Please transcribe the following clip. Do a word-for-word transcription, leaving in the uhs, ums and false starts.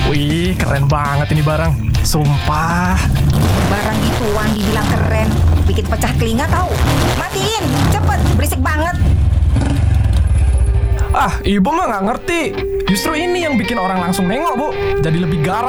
Wih, keren banget ini barang. Sumpah. Barang gituan dibilang keren, bikin pecah telinga tahu. Matiin, cepet, berisik banget. Ah, ibu mah nggak ngerti. Justru ini yang bikin orang langsung nengok, Bu. Jadi lebih garang.